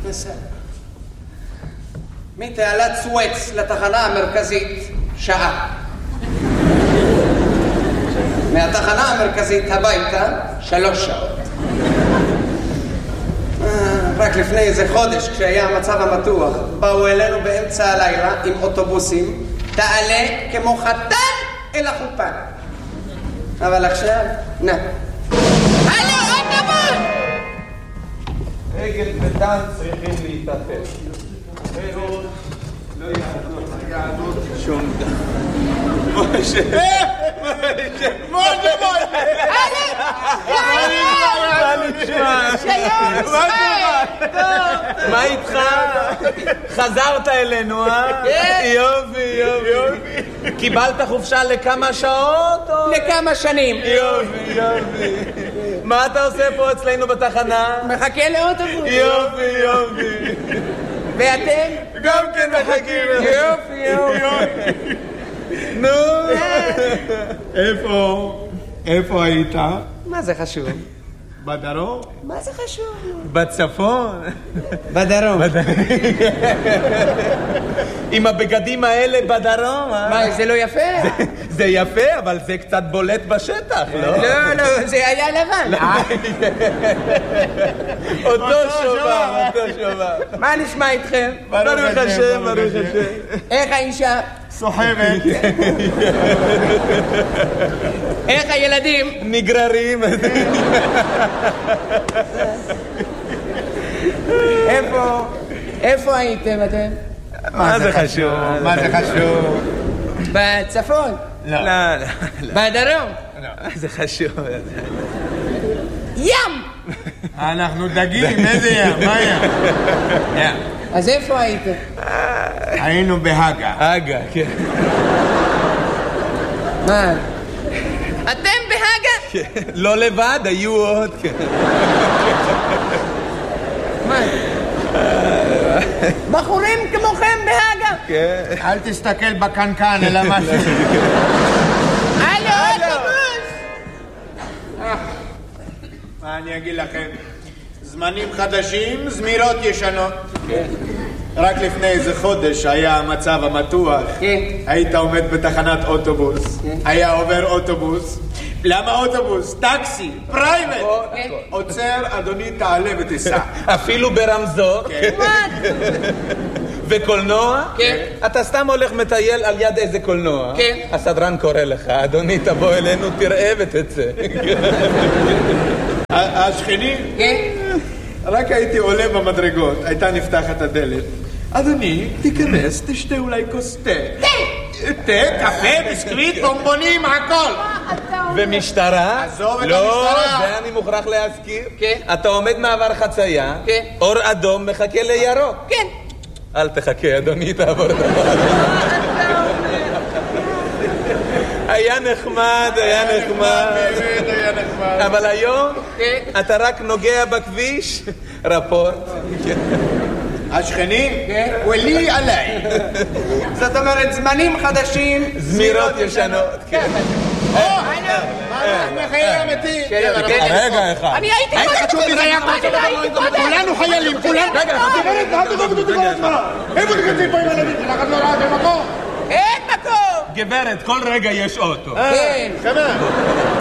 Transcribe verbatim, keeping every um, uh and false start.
בסדר. מתעלת סואץ לתחנה המרכזית, שעה. מהתחנה המרכזית הביתה, שלוש שעות. רק לפני איזה חודש, כשהיה המצב המתוח, באו אלינו באמצע הלילה עם אוטובוסים, תעלה כמו חתן אל החופה. אבל עכשיו, נא. הלו, אוטובוס! אגד ודן צריכים להתאפס. אחרות לא יענות שום דבר. משה! משה! משה! משה! מה איתך? חזרת אלינו, אה? יופי, יופי. קיבלת חופשה לכמה שעות? לכמה שנים. יופי, יופי. מה אתה עושה פה אצלנו בתחנה? מחכה לאוטובוס. יופי, יופי. ואתם? גם כן מחכים. יופי, יופי. נו. איפה? איפה היית? מה זה חשוב? בדרום? מה זה חשוב? בצפון? בדרום. עם הבגדים האלה בדרום, אה? מה, זה לא יפה? זה יפה, אבל זה קצת בולט בשטח, לא? לא, לא, זה היה לבן. אותו שובר, אותו שובר. מה נשמע איתכם? ברוך השם, ברוך השם. איך האישה? סוחרת. איך הילדים? נגררים. איפה? איפה הייתם אתם? מה זה חשוב? מה זה חשוב? בצפון? לא. בדרום? לא. זה חשוב. ים! אנחנו דגים, איזה ים? מה ים? ים. אז איפה הייתם? היינו בהגה. הגה, כן. מה? אתם בהגה? לא לבד, היו עוד, כן. מה? בחורים כמוכם בהגה? כן. אל תסתכל בקנקן, אלא משהו. הלו, אוטובוס! מה אני אגיד לכם? זמנים חדשים, זמירות ישנות. רק לפני איזה חודש היה המצב המתוח. היית עומד בתחנת אוטובוס. היה עובר אוטובוס. למה אוטובוס? טקסי, פרייבט. עוצר, אדוני, תעלה ותיסע. אפילו ברמזור. וקולנוע? כן. אתה סתם הולך מטייל על יד איזה קולנוע? כן. הסדרן קורא לך, אדוני, תבוא אלינו, תראה ותצא. השכנים? כן. רק הייתי עולה במדרגות, הייתה נפתחת הדלת. אדוני, תיכנס, תשתה אולי כוס תה. תה! תה, קפה, ביסקוויט, בומבונים, הכל. ומשטרה? עזוב את לא, המשטרה. זה אני מוכרח להזכיר. כן. אתה עומד מעבר חצייה, כן. אור אדום מחכה לירוק. כן. אל תחכה, אדוני, תעבור דבר. היה נחמד, היה נחמד. באמת היה נחמד. אבל היום כן. אתה רק נוגע בכביש, רפורט. השכנים? ולי עליי. זאת אומרת, זמנים חדשים, זמירות ישנות. כן. או, מה חיי המתי? רגע אחד. אני הייתי קודם. כולנו חיילים, כולנו. רגע, איפה תקצים פה עם הילדים? שלחת לא רעת במקום. אין מקום! גברת, כל רגע יש אוטו. כן. חמה.